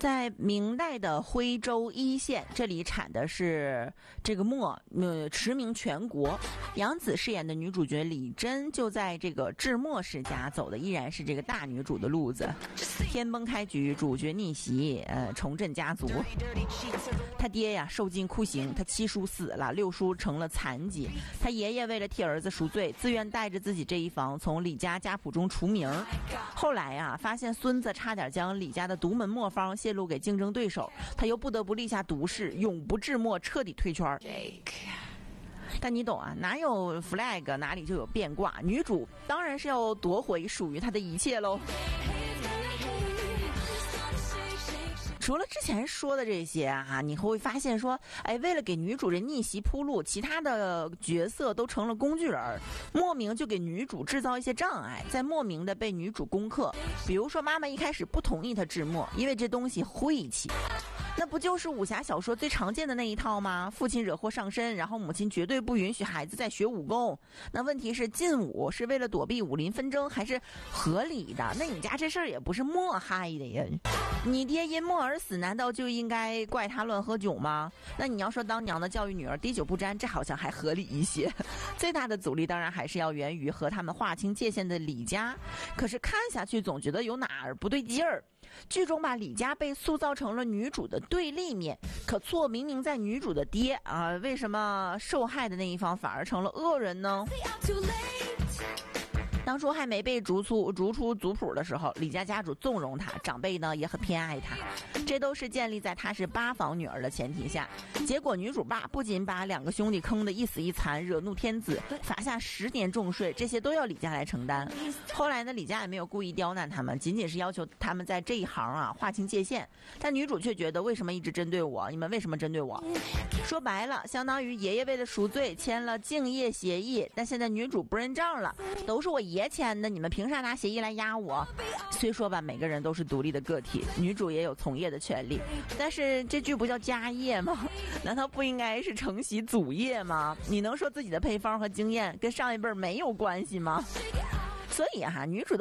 在明代的徽州一县，这里产的是这个墨，驰名全国。杨紫饰演的女主角李珍，就在这个制墨世家走的依然是这个大女主的路子。天崩开局，主角逆袭，重振家族。他爹呀受尽酷刑，他七叔死了，六叔成了残疾。他爷爷为了替儿子赎罪，自愿带着自己这一房从李家家谱中除名。后来呀，发现孙子差点将李家的独门墨方泄露给竞争对手，他又不得不立下毒誓，永不制墨，彻底退圈。但你懂啊，哪有 flag 哪里就有变卦，女主当然是要夺回属于她的一切喽。除了之前说的这些啊，你会发现说，为了给女主人逆袭铺路，其他的角色都成了工具人，莫名就给女主制造一些障碍，再莫名的被女主攻克。比如说妈妈一开始不同意她制墨，因为这东西晦气。那不就是武侠小说最常见的那一套吗？父亲惹祸上身，然后母亲绝对不允许孩子再学武功。那问题是禁武是为了躲避武林纷争，还是合理的？那你家这事儿也不是墨害的呀。你爹因墨而死，难道就应该怪他乱喝酒吗？那你要说当娘的教育女儿滴酒不沾，这好像还合理一些。最大的阻力当然还是要源于和他们划清界限的李家，可是看下去总觉得有哪儿不对劲儿。剧中把李家被塑造成了女主的对立面，可错明明在女主的爹啊，为什么受害的那一方反而成了恶人呢？当初还没被逐出族谱的时候，李家家主纵容他，长辈呢也很偏爱他，这都是建立在他是八房女儿的前提下。结果女主爸不仅把两个兄弟坑得一死一残，惹怒天子，罚下10年重税，这些都要李家来承担。后来呢，李家也没有故意刁难他们，仅仅是要求他们在这一行啊划清界限。但女主却觉得为什么一直针对我？你们为什么针对我？说白了，相当于爷爷为了赎罪签了竞业协议，但现在女主不认账了，都是我爷签的，你们凭啥拿协议来压我？虽说吧，每个人都是独立的个体，女主也有从业的权利，但是这剧不叫家业吗？难道不应该是承袭祖业吗？你能说自己的配方和经验跟上一辈没有关系吗？所以女主都